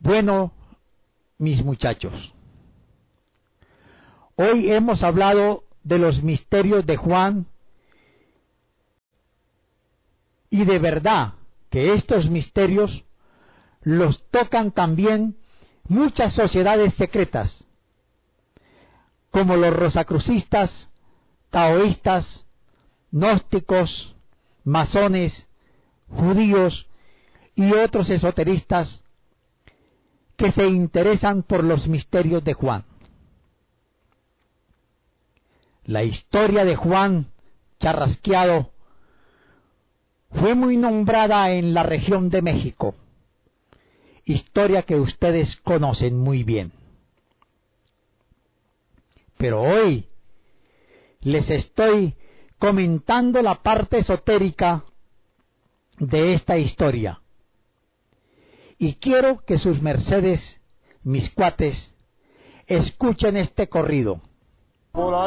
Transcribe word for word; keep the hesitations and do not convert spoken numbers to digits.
Bueno, mis muchachos, hoy hemos hablado de los misterios de Juan y de verdad que estos misterios los tocan también muchas sociedades secretas, como los rosacrucistas, taoístas, gnósticos, masones, judíos y otros esoteristas que se interesan por los misterios de Juan. La historia de Juan Charrasqueado fue muy nombrada en la región de México, historia que ustedes conocen muy bien. Pero hoy les estoy comentando la parte esotérica de esta historia. Y quiero que sus mercedes, mis cuates, escuchen este corrido. Por